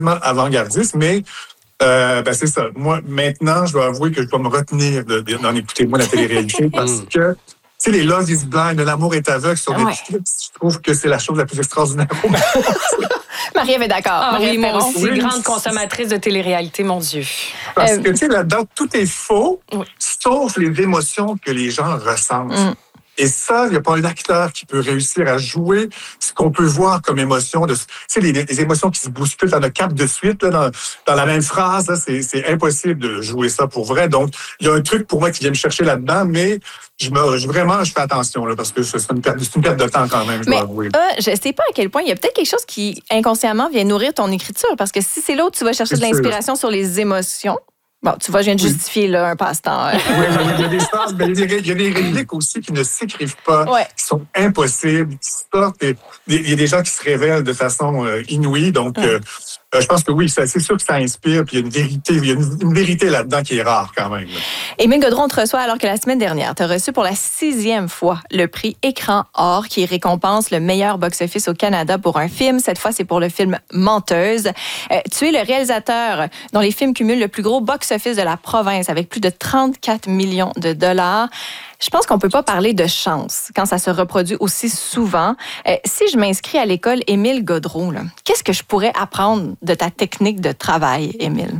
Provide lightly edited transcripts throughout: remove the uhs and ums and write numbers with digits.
avant-gardiste, mais c'est ça. Moi, maintenant, je dois avouer que je dois me retenir d'en écouter moins la télé-réalité parce que, tu sais, les Love is Blind, l'amour est aveugle sur Netflix, je trouve que c'est la chose la plus extraordinaire au monde. Marie-Ève est d'accord. Ah oui, moi aussi, Oui. grande consommatrice de télé-réalité, mon Dieu. Parce que, tu sais, là-dedans, tout est faux, sauf les émotions que les gens ressentent. Et ça, il n'y a pas un acteur qui peut réussir à jouer ce qu'on peut voir comme émotion. Tu sais, les émotions qui se bousculent dans le cap de suite, là, dans la même phrase, là, c'est impossible de jouer ça pour vrai. Donc, il y a un truc pour moi qui vient me chercher là-dedans, mais vraiment, je fais attention, là, parce que c'est une perte de temps quand même, je dois avouer. Je ne sais pas à quel point il y a peut-être quelque chose qui, inconsciemment, vient nourrir ton écriture. Parce que si c'est là où tu vas chercher de l'inspiration sur les émotions, bon, tu vois, je viens de justifier là, un passe-temps. Oui, il y a des phrases, mais il y a des répliques aussi qui ne s'écrivent pas, qui sont impossibles, qui sortent. Il y a des gens qui se révèlent de façon inouïe. Donc, je pense que oui, c'est sûr que ça inspire. Puis il y a une vérité là-dedans qui est rare quand même. Émile Gaudreau, on te reçoit alors que la semaine dernière, tu as reçu pour la 6e fois le prix Écran Or qui récompense le meilleur box-office au Canada pour un film. Cette fois, c'est pour le film Menteuse. Tu es le réalisateur dont les films cumulent le plus gros box-office de la province avec plus de 34 millions de dollars. Je pense qu'on peut pas parler de chance quand ça se reproduit aussi souvent. Si je m'inscris à l'école Émile Gaudreau, qu'est-ce que je pourrais apprendre de ta technique de travail, Émile?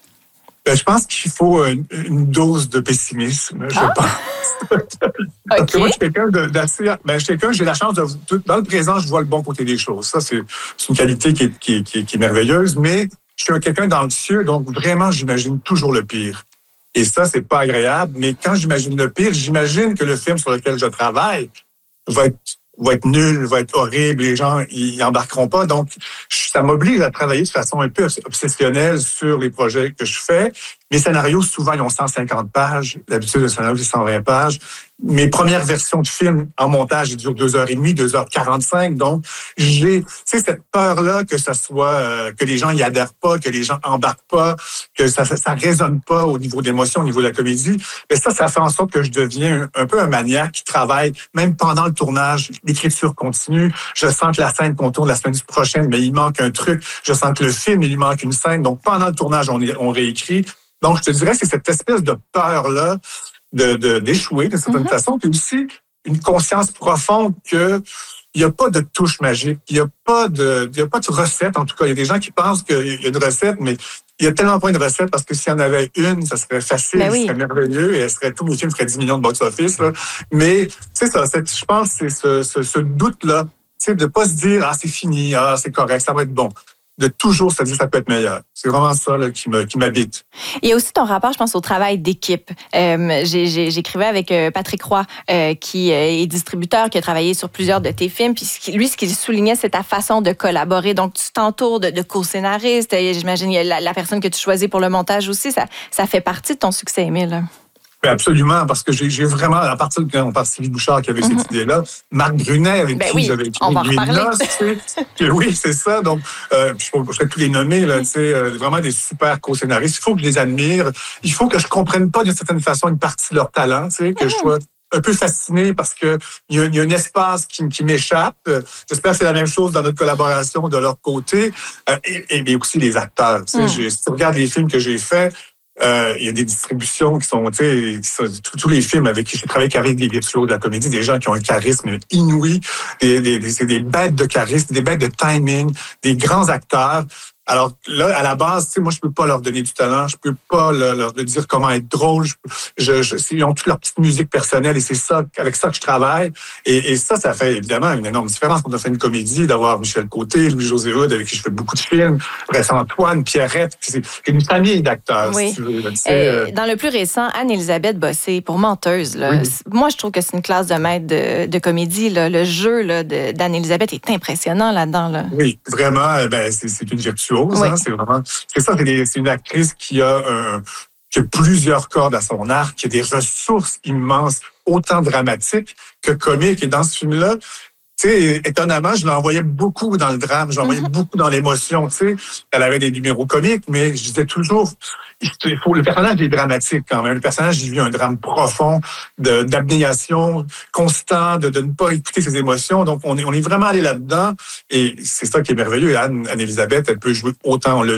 Je pense qu'il faut une dose de pessimisme, je pense. Parce que moi, je suis quelqu'un d'assez... j'ai la chance dans le présent, je vois le bon côté des choses. Ça, c'est une qualité qui est merveilleuse, mais je suis quelqu'un d'anxieux, donc vraiment, j'imagine toujours le pire. Et ça, c'est pas agréable, mais quand j'imagine le pire, j'imagine que le film sur lequel je travaille va être nul, va être horrible, les gens, ils embarqueront pas. Donc, ça m'oblige à travailler de façon un peu obsessionnelle sur les projets que je fais. Mes scénarios, souvent, ils ont 150 pages. D'habitude, le scénario, c'est 120 pages. Mes premières versions de films en montage, ils durent 2h30, 2h45. Donc, j'ai, cette peur-là que ça soit, que les gens y adhèrent pas, que les gens embarquent pas, que ça résonne pas au niveau de l'émotion, au niveau de la comédie. Mais ça fait en sorte que je deviens un peu un maniaque qui travaille, même pendant le tournage, l'écriture continue. Je sens que la scène qu'on tourne la semaine prochaine, mais il manque un truc. Je sens que le film, il lui manque une scène. Donc, pendant le tournage, on réécrit. Donc, je te dirais, c'est cette espèce de peur-là d'échouer d'une certaine façon, puis aussi une conscience profonde que il n'y a pas de touche magique, il n'y a pas de recette. En tout cas, il y a des gens qui pensent qu'il y a une recette, mais il n'y a tellement pas une recette parce que s'il y en avait une, ça serait facile, ça serait merveilleux et tous les films feraient 10 millions de box-office. Là. Mais c'est ça, je pense que c'est ce doute-là, de ne pas se dire « Ah, c'est fini, ah, c'est correct, ça va être bon ». De toujours se dire ça peut être meilleur. C'est vraiment ça là, qui m'habite. Il y a aussi ton rapport, je pense, au travail d'équipe. J'écrivais avec Patrick Roy, qui est distributeur, qui a travaillé sur plusieurs de tes films. Puis lui, ce qu'il soulignait, c'est ta façon de collaborer. Donc, tu t'entoures de co-scénaristes. J'imagine la personne que tu choisis pour le montage aussi. Ça fait partie de ton succès, Émile. Absolument, parce que j'ai vraiment, à partir de quand on parle de Sylvie Bouchard qui avait cette idée-là, Marc Brunet avec qui j'avais écrit Nuit de noces, oui, c'est ça. Donc, je vais tous les nommer, là, vraiment des super co-scénaristes. Il faut que je les admire. Il faut que je comprenne pas d'une certaine façon une partie de leur talent, que je sois un peu fasciné parce que il y a un espace qui m'échappe. J'espère que c'est la même chose dans notre collaboration de leur côté. Et aussi les acteurs. Si tu regardes les films que j'ai faits, il y a des distributions qui sont, tous les films avec qui j'ai travaillé avec des virtuoses de la comédie, des gens qui ont un charisme inouï, c'est des bêtes de charisme, des bêtes de timing, des grands acteurs. Alors là, à la base, moi, je peux pas leur donner du talent, je peux pas leur dire comment être drôle. Ils ont toute leur petite musique personnelle et c'est ça, avec ça que je travaille. Et ça fait évidemment une énorme différence quand on fait une comédie, d'avoir Michel Côté, Louis-José Hood, avec qui je fais beaucoup de films, Brest Antoine, Pierrette, c'est une famille d'acteurs, si tu veux. Dans le plus récent, Anne-Élisabeth Bossé, pour Menteuse, là, moi, je trouve que c'est une classe de maître de comédie. Là. Le jeu d'Anne-Élisabeth est impressionnant là-dedans. Là. Oui, vraiment, c'est une virtuose. Hein, c'est une actrice qui a plusieurs cordes à son arc, qui a des ressources immenses, autant dramatiques que comiques. Et dans ce film-là, étonnamment, je l'envoyais beaucoup dans le drame, je l'envoyais beaucoup dans l'émotion. Elle avait des numéros comiques, mais je disais toujours, le personnage est dramatique quand même. Le personnage, j'ai vu un drame profond d'abnégation constant, de ne pas écouter ses émotions. Donc, on est vraiment allé là-dedans. Et c'est ça qui est merveilleux. Anne-Élisabeth, elle peut jouer autant, on l'a